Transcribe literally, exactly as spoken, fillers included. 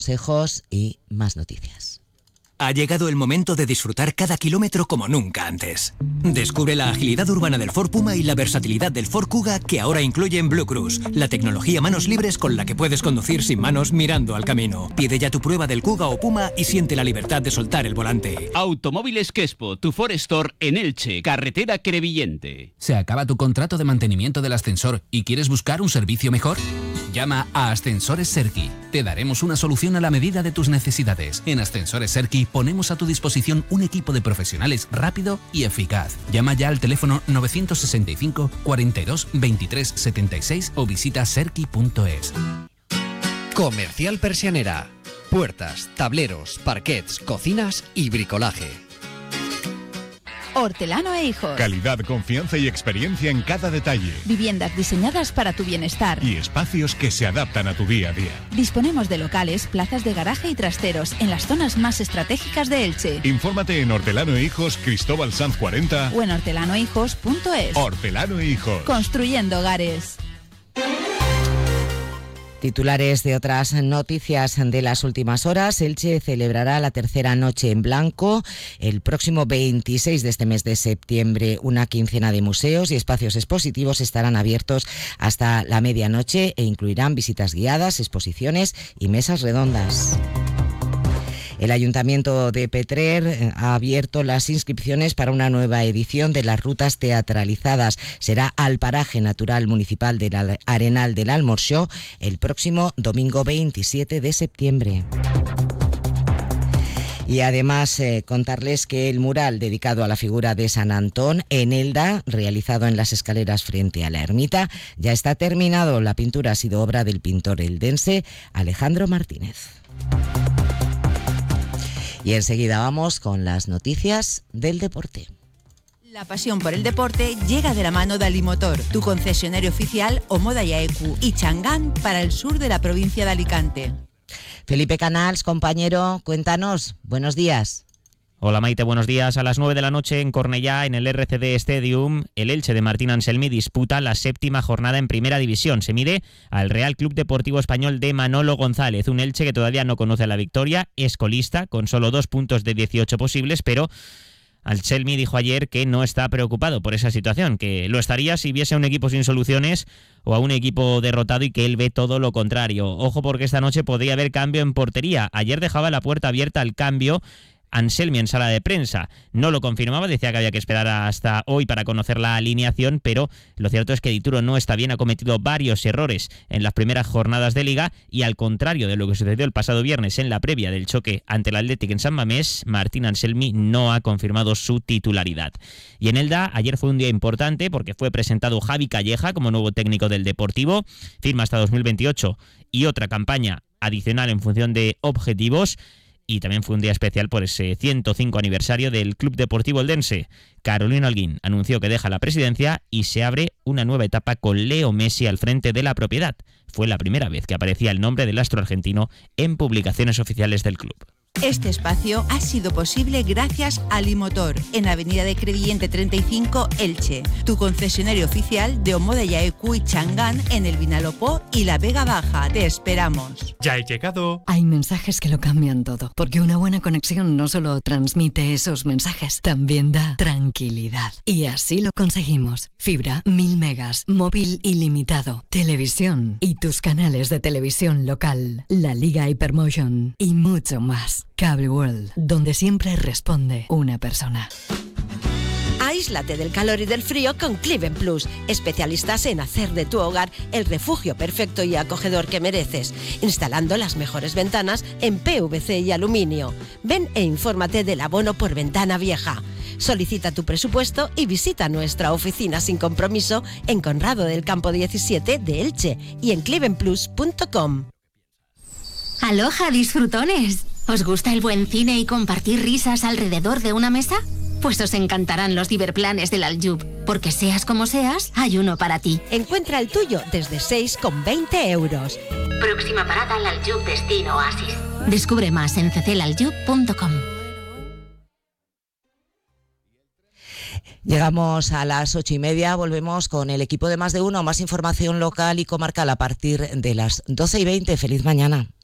consejos y más noticias. Ha llegado el momento de disfrutar cada kilómetro como nunca antes. Descubre la agilidad urbana del Ford Puma y la versatilidad del Ford Kuga, que ahora incluyen Blue Cruise, la tecnología manos libres con la que puedes conducir sin manos mirando al camino. Pide ya tu prueba del Kuga o Puma y siente la libertad de soltar el volante. Automóviles Quespo, tu Ford Store en Elche, carretera Crevillente. ¿Se acaba tu contrato de mantenimiento del ascensor y quieres buscar un servicio mejor? Llama a Ascensores Serki. Te daremos una solución a la medida de tus necesidades. En Ascensores Serki ponemos a tu disposición un equipo de profesionales rápido y eficaz. Llama ya al teléfono nueve seis cinco, cuarenta y dos, veintitrés setenta y seis o visita serki punto es. Comercial Persianera. Puertas, tableros, parquets, cocinas y bricolaje. Hortelano e Hijos. Calidad, confianza y experiencia en cada detalle. Viviendas diseñadas para tu bienestar. Y espacios que se adaptan a tu día a día. Disponemos de locales, plazas de garaje y trasteros en las zonas más estratégicas de Elche. Infórmate en Hortelano e Hijos, Cristóbal Sanz cuarenta o en hortelano e hijos punto es. Hortelano e Hijos. Construyendo hogares. Titulares de otras noticias de las últimas horas. Elche celebrará la tercera noche en blanco el próximo veintiséis de este mes de septiembre. Una quincena de museos y espacios expositivos estarán abiertos hasta la medianoche e incluirán visitas guiadas, exposiciones y mesas redondas. El Ayuntamiento de Petrer ha abierto las inscripciones para una nueva edición de las rutas teatralizadas. Será al paraje natural municipal del Arenal del Almorzó el próximo domingo veintisiete de septiembre. Y además eh, contarles que el mural dedicado a la figura de San Antón en Elda, realizado en las escaleras frente a la ermita, ya está terminado. La pintura ha sido obra del pintor eldense Alejandro Martínez. Y enseguida vamos con las noticias del deporte. La pasión por el deporte llega de la mano de Alimotor, tu concesionario oficial Omoda Yaeku y Changán para el sur de la provincia de Alicante. Felipe Canals, compañero, cuéntanos. Buenos días. Hola Maite, buenos días. A las nueve de la noche en Cornellá, en el R C D Stadium, el Elche de Martín Anselmi disputa la séptima jornada en Primera División. Se mide al Real Club Deportivo Español de Manolo González, un Elche que todavía no conoce la victoria, es colista, con solo dos puntos de dieciocho posibles, pero Anselmi dijo ayer que no está preocupado por esa situación, que lo estaría si viese a un equipo sin soluciones o a un equipo derrotado y que él ve todo lo contrario. Ojo, porque esta noche podría haber cambio en portería. Ayer dejaba la puerta abierta al cambio Anselmi en sala de prensa. No lo confirmaba, decía que había que esperar hasta hoy para conocer la alineación, pero lo cierto es que Dituro no está bien, ha cometido varios errores en las primeras jornadas de Liga y, al contrario de lo que sucedió el pasado viernes en la previa del choque ante el Athletic en San Mamés, Martín Anselmi no ha confirmado su titularidad. Y en Elda, ayer fue un día importante porque fue presentado Javi Calleja como nuevo técnico del Deportivo, firma hasta dos mil veintiocho y otra campaña adicional en función de objetivos. Y también fue un día especial por ese ciento cinco aniversario del Club Deportivo Eldense. Carolina Holguín anunció que deja la presidencia y se abre una nueva etapa con Leo Messi al frente de la propiedad. Fue la primera vez que aparecía el nombre del astro argentino en publicaciones oficiales del club. Este espacio ha sido posible gracias a Alimotor, en Avenida de Crevillente treinta y cinco, Elche, tu concesionario oficial de Omoda Yaeku y Changán en el Vinalopó y la Vega Baja. Te esperamos. Ya he llegado. Hay mensajes que lo cambian todo, porque una buena conexión no solo transmite esos mensajes, también da tranquilidad. Y así lo conseguimos. Fibra, mil megas, móvil ilimitado, televisión y tus canales de televisión local, la Liga Hypermotion y mucho más. Cable World, donde siempre responde una persona. Aíslate del calor y del frío con Cliven Plus, especialistas en hacer de tu hogar el refugio perfecto y acogedor que mereces, instalando las mejores ventanas en P V C y aluminio. Ven e infórmate del abono por ventana vieja. Solicita tu presupuesto y visita nuestra oficina sin compromiso en Conrado del Campo diecisiete de Elche y en cliven plus punto com. Aloha, disfrutones. ¿Os gusta el buen cine y compartir risas alrededor de una mesa? Pues os encantarán los Diverplanes del Aljub, porque seas como seas, hay uno para ti. Encuentra el tuyo desde seis con veinte euros. Próxima parada al Aljub Destino Oasis. Descubre más en c c l aljub punto com. Llegamos a las ocho y media, volvemos con el equipo de Más de Uno, más información local y comarcal a partir de las doce y veinte. Feliz mañana.